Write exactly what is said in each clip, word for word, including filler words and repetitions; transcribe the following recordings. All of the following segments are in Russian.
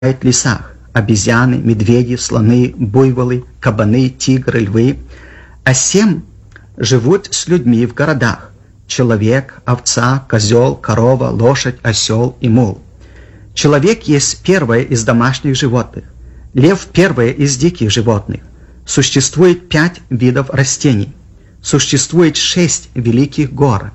в лесах. Обезьяны, медведи, слоны, буйволы, кабаны, тигры, львы. А семь живут с людьми в городах. Человек, овца, козел, корова, лошадь, осел и мул. Человек есть первое из домашних животных. Лев первое из диких животных. Существует пять видов растений. Существует шесть великих гор.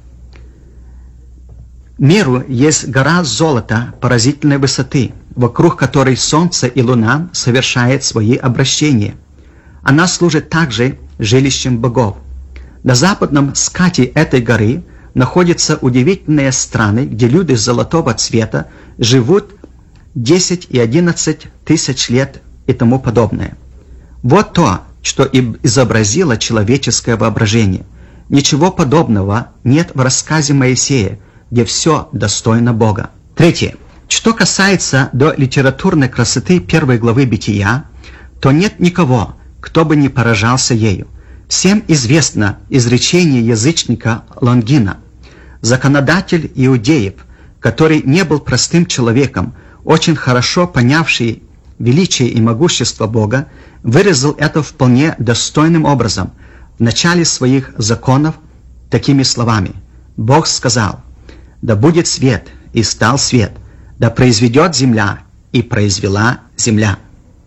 Миру есть гора золота поразительной высоты, вокруг которой солнце и луна совершают свои обращения. Она служит также жилищем богов. На западном скате этой горы находятся удивительные страны, где люди золотого цвета живут десять и одиннадцать тысяч лет и тому подобное. Вот то, что изобразило человеческое воображение. Ничего подобного нет в рассказе Моисея, где все достойно Бога. Третье. Что касается до литературной красоты первой главы Бытия, то нет никого, кто бы не поражался ею. Всем известно изречение язычника Лонгина. Законодатель иудеев, который не был простым человеком, очень хорошо понявший величие и могущество Бога, выразил это вполне достойным образом в начале своих законов такими словами. Бог сказал: «Да будет свет, и стал свет, да произведет земля, и произвела земля».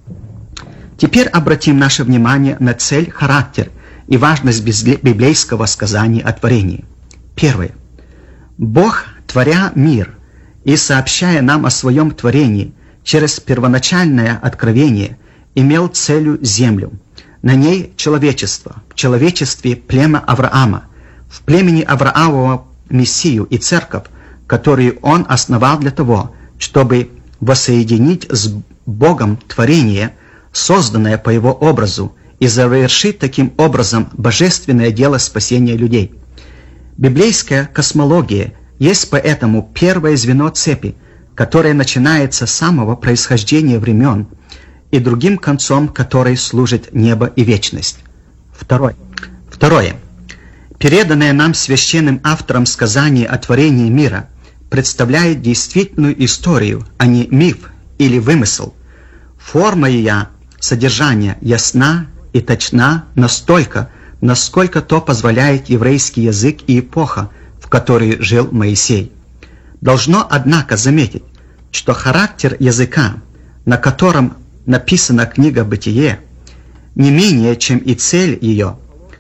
Теперь обратим наше внимание на цель, характер и важность библейского сказания о творении. Первое. Бог, творя мир и сообщая нам о своем творении через первоначальное откровение, имел целью землю. На ней человечество, в человечестве племя Авраама, в племени Авраамова Мессию и церковь, которую он основал для того, чтобы воссоединить с Богом творение, созданное по его образу, и завершить таким образом божественное дело спасения людей. Библейская космология есть поэтому первое звено цепи, которое начинается с самого происхождения времен, и другим концом которой служит небо и вечность. Второе. Второе. Переданное нам священным автором сказание о творении мира представляет действительную историю, а не миф или вымысел. Форма ее содержания ясна и точна настолько, насколько то позволяет еврейский язык и эпоха, в которой жил Моисей. Должно, однако, заметить, что характер языка, на котором написана книга «Бытие», не менее, чем и цель ее,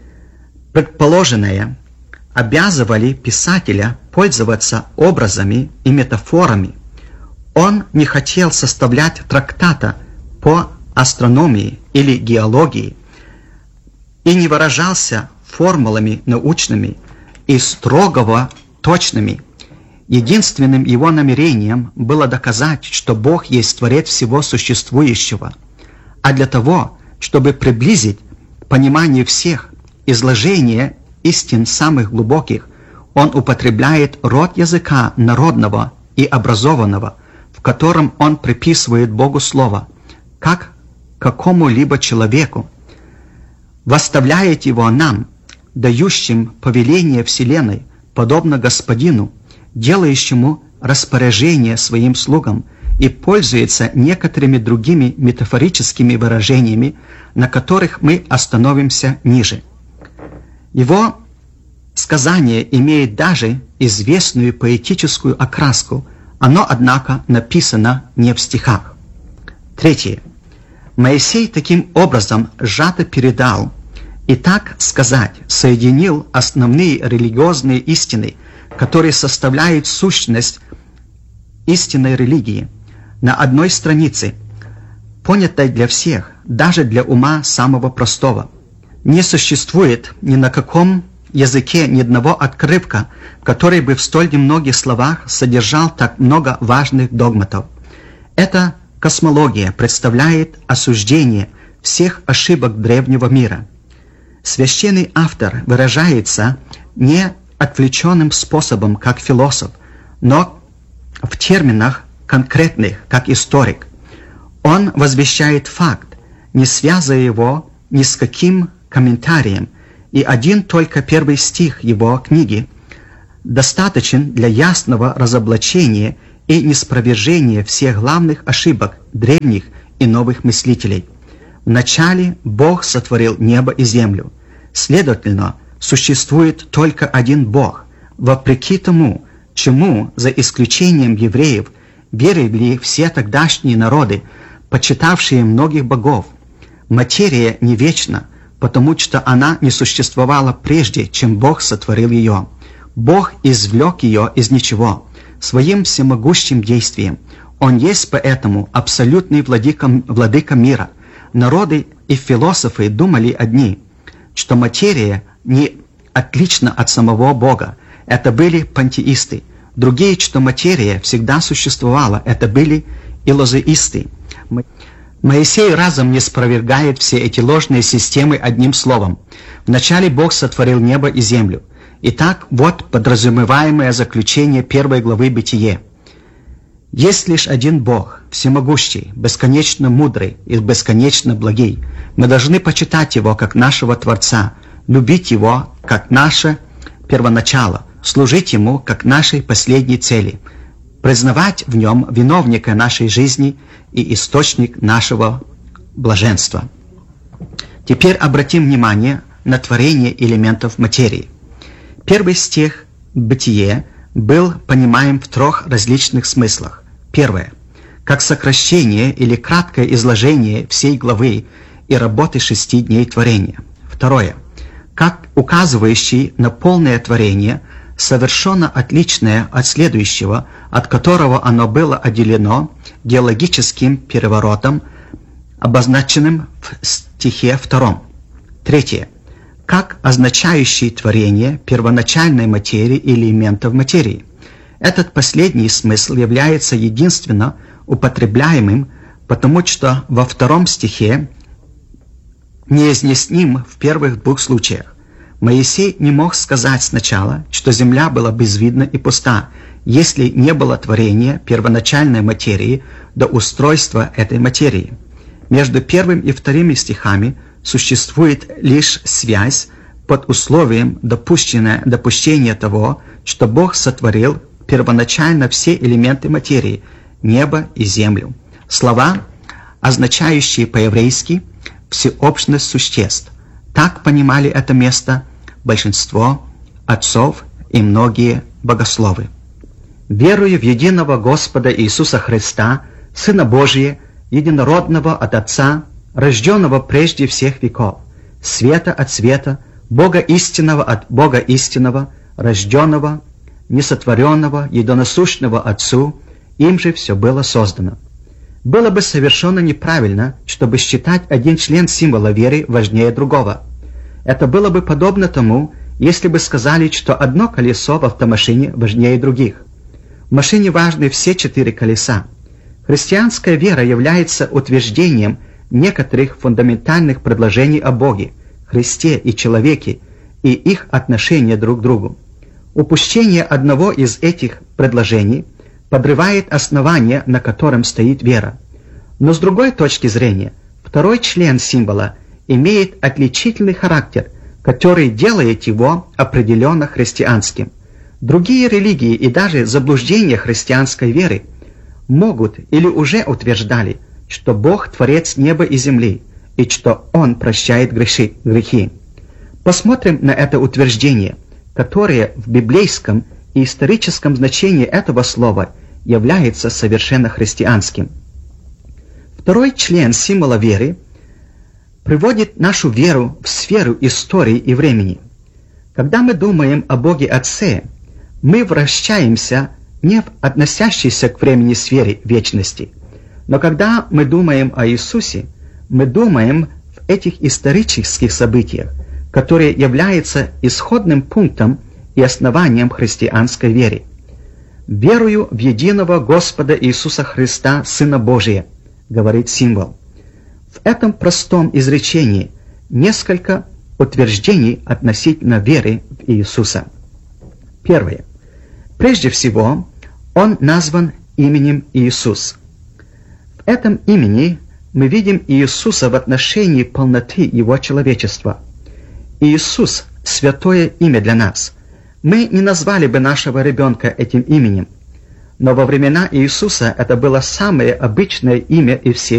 предположенная, обязывали писателя пользоваться образами и метафорами. Он не хотел составлять трактата по астрономии или геологии и не выражался формулами научными и строго точными. Единственным его намерением было доказать, что Бог есть Творец всего существующего, а для того, чтобы приблизить понимание всех, изложение истин самых глубоких, он употребляет род языка народного и образованного, в котором он приписывает Богу слово, как какому-либо человеку, восставляет его нам, дающим повеление вселенной, подобно Господину, делающему распоряжение своим слугам, и пользуется некоторыми другими метафорическими выражениями, на которых мы остановимся ниже. Его сказание имеет даже известную поэтическую окраску, оно, однако, написано не в стихах. Третье. Моисей таким образом сжато передал и, так сказать, соединил основные религиозные истины, которые составляют сущность истинной религии, на одной странице, понятой для всех, даже для ума самого простого. Не существует ни на каком языке ни одного отрывка, который бы в столь немногих словах содержал так много важных догматов. Эта космология представляет осуждение всех ошибок древнего мира. Священный автор выражается не отвлеченным способом, как философ, но в терминах конкретных, как историк. Он возвещает факт, не связывая его ни с каким комментарием, и один только первый стих его книги достаточен для ясного разоблачения и неспровержение всех главных ошибок древних и новых мыслителей. Вначале Бог сотворил небо и землю. Следовательно, существует только один Бог, вопреки тому, чему, за исключением евреев, верили все тогдашние народы, почитавшие многих богов. Материя не вечна, потому что она не существовала прежде, чем Бог сотворил ее. Бог извлек ее из ничего, своим всемогущим действием. Он есть поэтому абсолютный владыка, владыка мира. Народы и философы думали одни, что материя не отлична от самого Бога. Это были пантеисты. Другие, что материя всегда существовала. Это были илозеисты. Моисей разом не спровергает все эти ложные системы одним словом. Вначале Бог сотворил небо и землю. Итак, вот подразумеваемое заключение первой главы Бытие. Есть лишь один Бог, всемогущий, бесконечно мудрый и бесконечно благий. Мы должны почитать Его как нашего Творца, любить Его как наше первоначало, служить Ему как нашей последней цели, признавать в Нем виновника нашей жизни и источник нашего блаженства. Теперь обратим внимание на творение элементов материи. Первый стих «Бытие» был понимаем в трех различных смыслах. Первое. Как сокращение или краткое изложение всей главы и работы шести дней творения. Второе. Как указывающий на полное творение, совершенно отличное от следующего, от которого оно было отделено геологическим переворотом, обозначенным в стихе втором. Третье. Как означающий творение первоначальной материи или элементов материи. Этот последний смысл является единственно употребляемым, потому что во втором стихе неизъясним в первых двух случаях. Моисей не мог сказать сначала, что земля была безвидна и пуста, если не было творения первоначальной материи до устройства этой материи. Между первым и вторыми стихами существует лишь связь под условием допущения, допущения того, что Бог сотворил первоначально все элементы материи, небо и землю. Слова, означающие по-еврейски всеобщность существ. Так понимали это место большинство отцов и многие богословы. Верую в единого Господа Иисуса Христа, Сына Божия, единородного от Отца, рожденного прежде всех веков, света от света, Бога истинного от Бога истинного, рожденного, несотворенного, единосущного Отцу, им же все было создано. Было бы совершенно неправильно, чтобы считать один член символа веры важнее другого. Это было бы подобно тому, если бы сказали, что одно колесо в автомашине важнее других. В машине важны все четыре колеса. Христианская вера является утверждением некоторых фундаментальных предложений о Боге, Христе и человеке и их отношения друг к другу. Упущение одного из этих предложений подрывает основание, на котором стоит вера. Но с другой точки зрения, второй член символа имеет отличительный характер, который делает его определенно христианским. Другие религии и даже заблуждения христианской веры могут или уже утверждали, что Бог – творец неба и земли, и что Он прощает греши, грехи. Посмотрим на это утверждение, которое в библейском и историческом значении этого слова является совершенно христианским. Второй член символа веры приводит нашу веру в сферу истории и времени. Когда мы думаем о Боге Отце, мы вращаемся не в относящейся к времени сфере вечности. Но когда мы думаем о Иисусе, мы думаем в этих исторических событиях, которые являются исходным пунктом и основанием христианской веры. «Верую в единого Господа Иисуса Христа, Сына Божия», говорит символ. В этом простом изречении несколько утверждений относительно веры в Иисуса. Первое. Прежде всего, Он назван именем Иисус. В этом имени мы видим Иисуса в отношении полноты Его человечества. Иисус – святое имя для нас. Мы не назвали бы нашего ребенка этим именем. Но во времена Иисуса это было самое обычное имя из всех